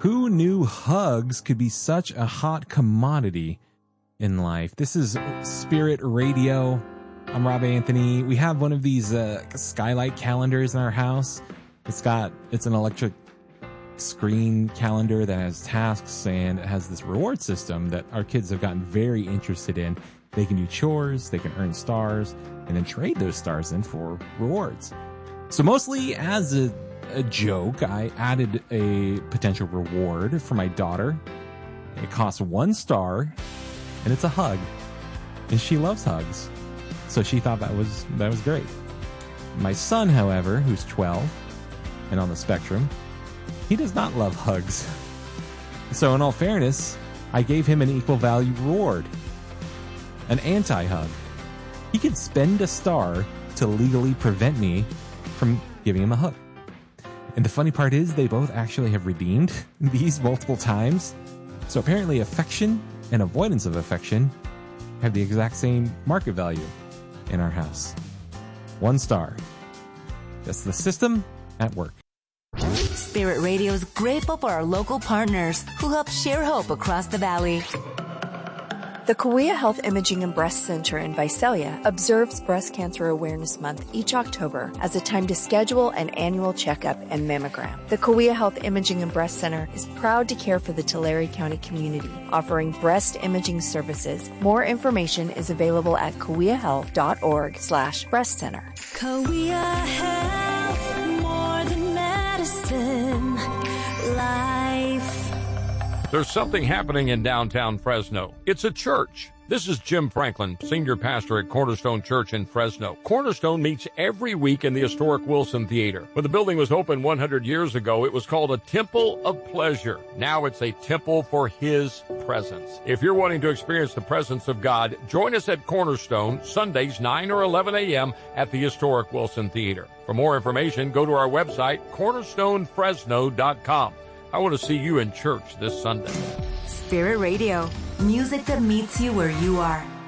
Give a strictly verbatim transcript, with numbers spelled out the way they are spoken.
Who knew hugs could be such a hot commodity in life? This is Spirit Radio. I'm Rob Anthony. We have one of these uh, skylight calendars in our house. It's got, it's an electric screen calendar that has tasks, and it has this reward system that our kids have gotten very interested in. They can do chores, they can earn stars, and then trade those stars in for rewards. So mostly as a, a joke, I added a potential reward for my daughter. It costs one star, and it's a hug. And she loves hugs. So she thought that was that was great. My son, however, who's twelve and on the spectrum, he does not love hugs. So in all fairness, I gave him an equal value reward. An anti-hug. He could spend a star to legally prevent me from giving him a hug. And the funny part is they both actually have redeemed these multiple times. So apparently affection and avoidance of affection have the exact same market value in our house. One star. That's the system at work. Spirit Radio is grateful for our local partners who help share hope across the valley. The Kauai Health Imaging and Breast Center in Visalia observes Breast Cancer Awareness Month each October as a time to schedule an annual checkup and mammogram. The Kauai Health Imaging and Breast Center is proud to care for the Tulare County community, offering breast imaging services. More information is available at kauaihealth.org slash breast center. Kauai Health, more than medicine, life. There's something happening in downtown Fresno. It's a church. This is Jim Franklin, senior pastor at Cornerstone Church in Fresno. Cornerstone meets every week in the historic Wilson Theater. When the building was opened one hundred years ago, it was called a Temple of Pleasure. Now it's a temple for His presence. If you're wanting to experience the presence of God, join us at Cornerstone, Sundays, nine or eleven a.m. at the historic Wilson Theater. For more information, go to our website, cornerstone fresno dot com. I want to see you in church this Sunday. Spirit Radio, music that meets you where you are.